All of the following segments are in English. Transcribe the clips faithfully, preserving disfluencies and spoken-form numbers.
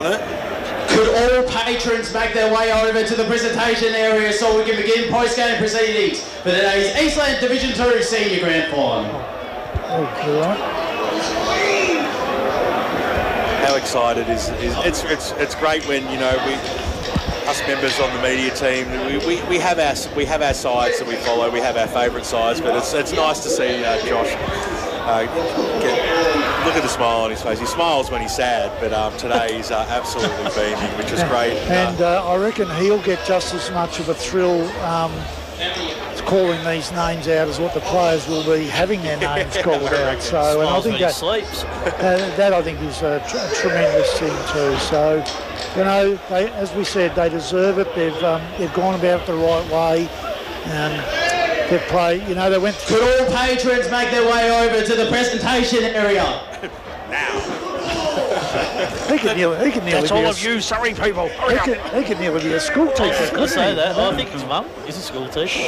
Could all patrons make their way over to the presentation area so we can begin post-game proceedings for today's Eastland Division two Senior Grand Final. How excited is, is it's it's it's great when, you know, we us members on the media team, we, we, we have our we have our sides that we follow, we have our favourite sides, but it's it's nice to see uh, Josh uh, get, look at the smile on his face. He smiles when he's sad, but um, today he's uh, absolutely beaming, which is great. And uh, I reckon he'll get just as much of a thrill um, calling these names out as what the players will be having their names called out. So, and I think that, uh, that I think is a, tr a tremendous thing too. So, you know, they, as we said, they deserve it. They've um, they've gone about it the right way. Um, they play, you know, they went. Could all patrons make their way over to the presentation area now? He could nearly, he could nearly That's be all a, of you, sorry people. He could, he could nearly be a school teacher. I was going to say he? that. I think his mum is a school teacher.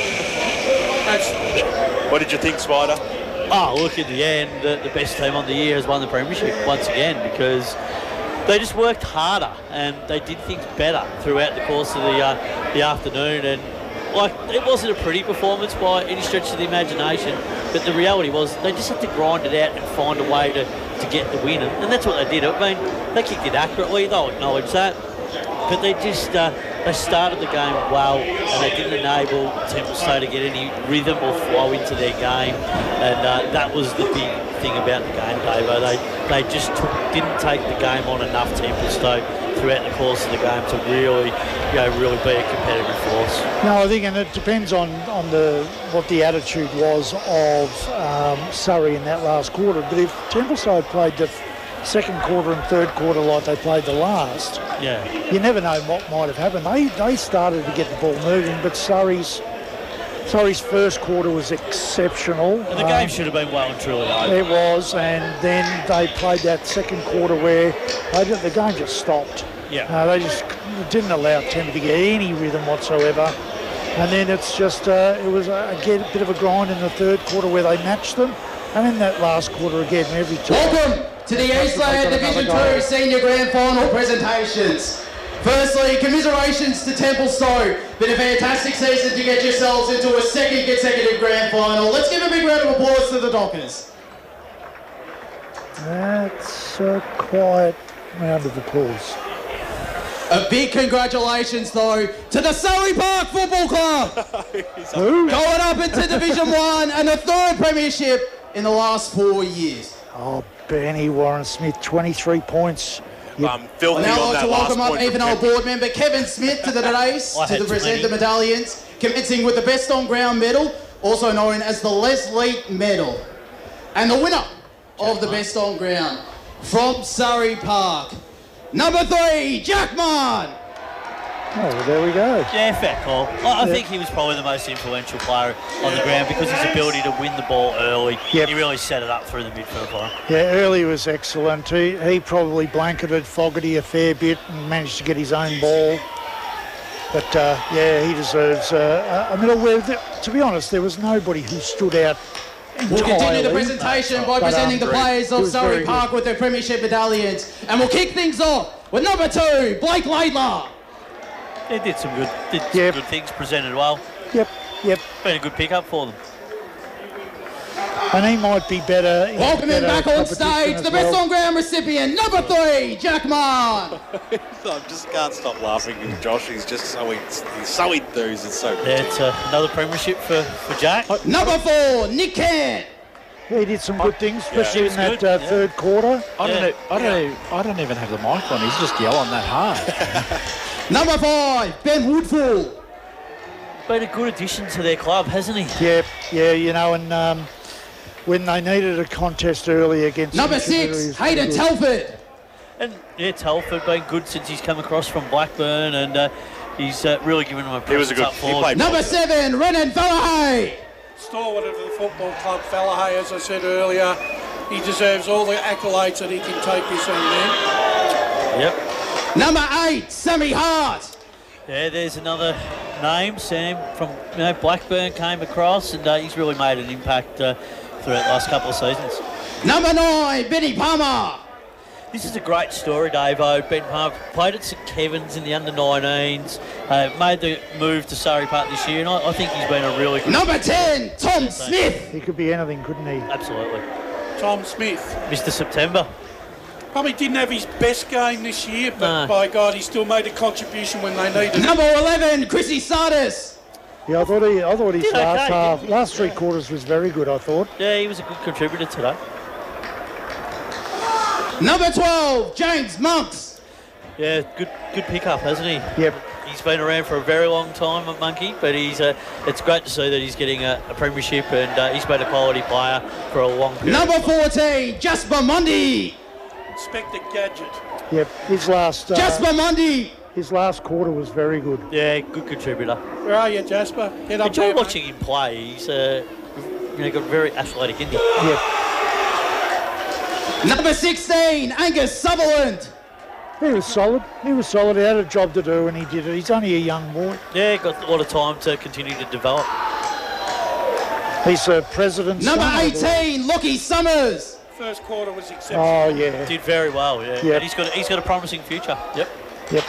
What did you think, Spider? Oh, look, in the end, the, the best team on the year has won the premiership once again because they just worked harder and they did things better throughout the course of the uh, the afternoon. And like, it wasn't a pretty performance by any stretch of the imagination, but the reality was they just had to grind it out and find a way to, to get the win, and, and that's what they did. I mean, they kicked it accurately, they'll acknowledge that, but they just uh, they started the game well and they didn't enable Templestowe to get any rhythm or flow into their game, and uh, that was the big thing about the game, Davo. They, they just took, didn't take the game on enough, Templestowe, throughout the course of the game to really, you know, really be a competitive force. No, I think, and it depends on on the what the attitude was of um, Surrey in that last quarter. But if Templestowe played the second quarter and third quarter like they played the last, yeah, you never know what might have happened. They they started to get the ball moving, but Surrey's Surrey's first quarter was exceptional. And the game um, should have been well and truly over. It was, and then they played that second quarter where they did, the game just stopped. Yeah. Uh, they just didn't allow Temple to get any rhythm whatsoever. And then it's just, uh, it was a, again a bit of a grind in the third quarter where they matched them. And in that last quarter again, every time. Welcome to the Eastland Division two Senior Grand Final presentations. Firstly, commiserations to Templestowe. Been a fantastic season to get yourselves into a second consecutive grand final. Let's give a big round of applause to the Dockers. That's a quiet round of applause. A big congratulations, though, to the Surrey Park Football Club. Who? Going up into Division one and the third premiership in the last four years. Oh, Benny Warren Smith, twenty-three points. Yep. Um, Phil, I'd now like to welcome up even old board member Kevin Smith to the dais to the present the medallions, commencing with the Best on Ground medal, also known as the Leslie Medal. And the winner of the Best on Ground from Surrey Park, number three, Jack Mann. Oh, well, there we go. Yeah, fair call. I, I think he was probably the most influential player on the ground because his ability to win the ball early. Yep. He really set it up through the midfield line. Yeah, early was excellent. He, he probably blanketed Fogarty a fair bit and managed to get his own ball. But, uh, yeah, he deserves uh, a medal where, the, to be honest, there was nobody who stood out entirely. We'll continue the presentation by But, presenting um, the players of it was Surrey very Park good. with their premiership medallions. And we'll kick things off with number two, Blake Laidlaw. They did some good, did some Yep. good things, presented well. Yep, yep. Been a good pick-up for them. And he might be better. in Welcoming better back on competition stage, as the Best well. on Ground recipient, number three, Jack Mann. I just can't stop laughing with Josh. He's just so he's so enthused. It's so good. Yeah, it's uh, another premiership for, for Jack. Number four, Nick Kent. Yeah, he did some good things, especially he in was that good, uh, yeah. third quarter. I don't Yeah. know. I don't. Know, I don't even have the mic on. He's just yelling that hard. Number five, Ben Woodfull. Been a good addition to their club, hasn't he? Yeah, yeah, you know, and um, when they needed a contest early against Number Cincinnati, six, he was pretty Hayden good. Telford. And yeah, Telford been good since he's come across from Blackburn, and uh, he's uh, really given them a He was a presence good. up He forward. played Number well. seven, Renan Falahay. Stalwart of the football club, Falahay, as I said earlier, he deserves all the accolades that he can take this on there. Yep. Number eight, Sammy Hart. Yeah, there's another name, Sam, from you know Blackburn came across, and uh, he's really made an impact uh, throughout the last couple of seasons. Number nine, Benny Palmer. This is a great story, Davo. Ben Park played at St Kevin's in the under nineteens, uh, made the move to Surrey Park this year, and I, I think he's been a really good... Number ten, Tom Smith. He could be anything, couldn't he? Absolutely. Tom Smith. Mister September. Probably didn't have his best game this year, but No. by God, he still made a contribution when they needed it. Number eleven, Chrissy Sardis. Yeah, I thought he, I thought his Did last okay, half, didn't he? last three quarters was very good. I thought. Yeah, he was a good contributor today. Number twelve, James Monks. Yeah, good good pickup, hasn't he? Yep. He's been around for a very long time at Monkey, but he's uh, it's great to see that he's getting a, a premiership, and uh, he's been a quality player for a long period. Number fourteen, Jasper Mundy. Inspector Gadget. Yep. His last. Uh, Jasper Mundy. His last quarter was very good. Yeah, good contributor. Where are you, Jasper? Head up Enjoy there, watching him play. He's uh, you know, got very athletic, isn't he? Yep. Number sixteen, Angus Sutherland. He was solid. He was solid. He had a job to do, and he did it. He's only a young boy. Yeah, got a lot of time to continue to develop. He's a president's Number son, I believe. eighteen, Lockie Summers. First quarter was exceptional. Oh yeah. Did very well, yeah. Yep. And he's got he's got a promising future. Yep. Yep.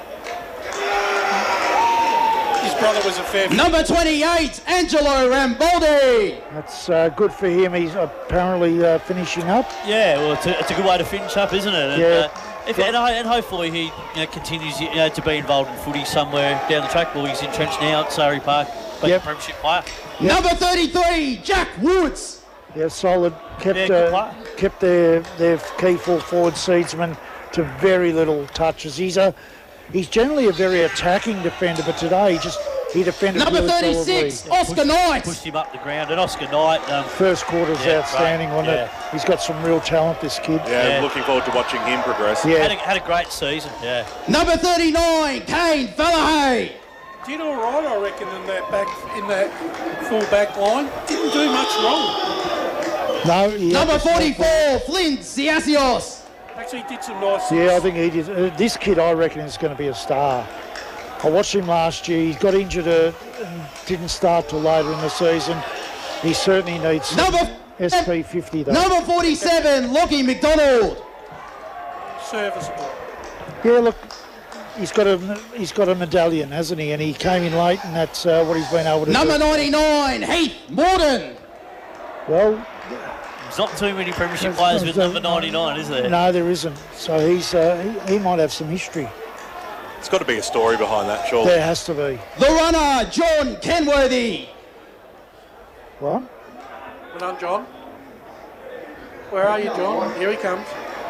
His brother was a fair... Number twenty-eight, Angelo Rambaldi. That's uh, good for him. He's apparently uh, finishing up. Yeah, well, it's a, it's a good way to finish up, isn't it? And, Yeah. uh, if, and, ho- and hopefully he you know, continues you know, to be involved in footy somewhere down the track. Well, he's entrenched now at Surrey Park, being Yep. a premiership player. Number thirty-three, Jack Woods. Yeah, solid. Kept Yeah, good uh, player. kept their their key full forward seedsman to very little touches. He's a he's generally a very attacking defender, but today he just he defended Number really thirty-six, solidly. Oscar Knight. Pushed him up the ground, and Oscar Knight. Um, First quarter's Yeah, outstanding, great. wasn't Yeah. it? He's got some real talent, this kid. Yeah, Yeah. looking forward to watching him progress. Yeah. had, a, had a great season. Yeah. Number thirty-nine, Kane Fallahay. Did all right, I reckon, in that back in that full back line. Didn't do much wrong. No, he Number had- forty-four, Flynn Siasios. Actually, did some nice Yeah, I things. think he did. Uh, this kid, I reckon, is going to be a star. I watched him last year. He got injured uh, and didn't start till later in the season. He certainly needs some Number- S P fifty though. Number forty-seven, Lockie McDonald. Serviceable. Yeah, look, he's got a he's got a medallion, hasn't he? And he came in late, and that's uh, what he's been able to Number do. ninety-nine, Heath Morden. Well, There's not too many premiership There's- players with there's- number ninety-nine, is there? no, there isn't. So he's uh, he, he might have some history. It's got to be a story behind that, surely. There has to be. The runner, John Kenworthy. What? Well done, John. Where are you, John? Here he comes.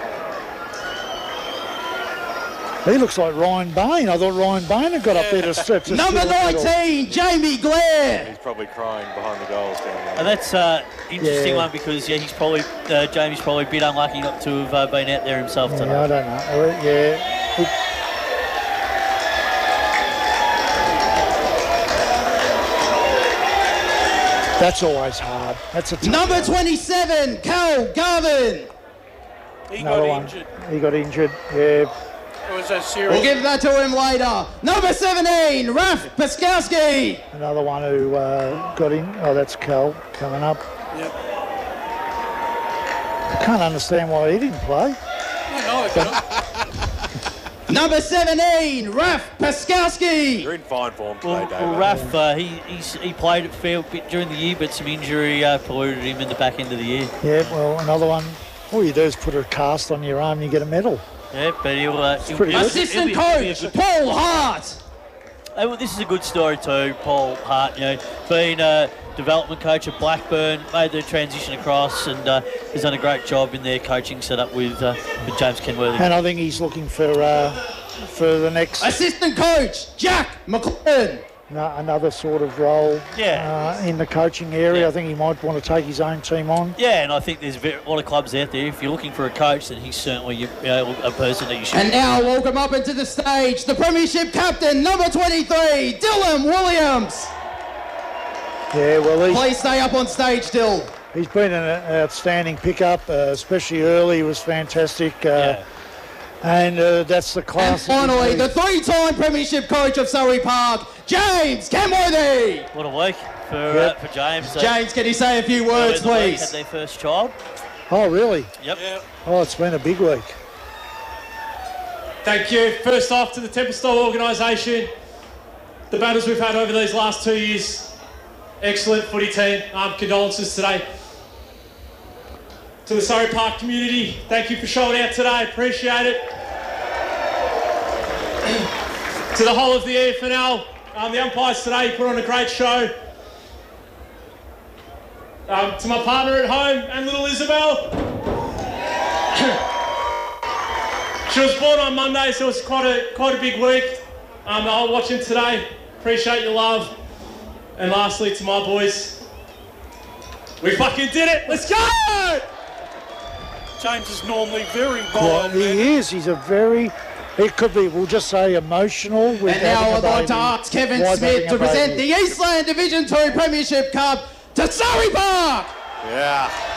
He looks like Ryan Bain. I thought Ryan Bain had got up there to step. to Number steal a medal. nineteen, Jamie Blair. He's probably crying behind the goals down there. And that's uh, interesting Yeah. one because yeah, he's probably uh, Jamie's probably a bit unlucky not to have uh, been out there himself today. Yeah, I don't know. Uh, Yeah. It- That's always hard. That's a tough Number one. twenty-seven, Cal Garvin. He Another got one. injured. He got injured. Yeah. It was a serious... We'll give that to him later. Number seventeen, Raf Paskowski. Another one who uh, got in. Oh, that's Cal coming up. Yep. I can't understand why he didn't play. I know, I got him. Number seventeen, Raf Paskowski. You're in fine form today, Well, David. well Raf, uh, he he's, he played a fair bit during the year, but some injury uh, polluted him in the back end of the year. Yeah, well, another one. All you do is put a cast on your arm and you get a medal. Yeah, but he'll. Uh, he'll pretty he'll- good. he'll Assistant be- he'll be a coach, good- Paul Hart. Uh, well, this is a good story too, Paul Hart. You know, being a development coach at Blackburn, made the transition across, and uh, has done a great job in their coaching setup with uh, with James Kenworthy. And I think he's looking for uh, for the next Assistant coach, Jack McLean. no, another sort of role Yeah. uh, in the coaching area. Yeah. I think he might want to take his own team on. Yeah, and I think there's a lot of clubs out there. If you're looking for a coach, then he's certainly you know, a person that you should. And now welcome up into the stage, the Premiership captain, number twenty-three, Dylan Williams. Yeah, well, he's, Please stay up on stage, Dill. he's been an outstanding pickup, uh, especially early. He was fantastic. Uh, Yeah. And uh, that's the And class. finally, the three-time Premiership coach of Surrey Park, James Kenworthy. What a week for Yep. uh, for James. Uh, James, can you say a few words, early in the week, please? Had their first child. Oh, really? Yep. Yeah. Oh, it's been a big week. Thank you. First off, to the Templestowe organisation, the battles we've had over these last two years, excellent footy team. Um, condolences today. To the Surrey Park community, thank you for showing out today, appreciate it. To the whole of the E F N L, um, the umpires today put on a great show. Um, to my partner at home and little Isabel. She was born on Monday, so it's quite a quite a big week. Um, I'm watching today. Appreciate your love. And lastly, to my boys, we fucking did it. Let's go! James is normally very Well, violent. he is. He's a very, it could be, we'll just say emotional. With And now having a I'd like to baby. ask Kevin Why Smith having to a present baby? the Eastland Division two Premiership Cup to Surrey Park. Yeah.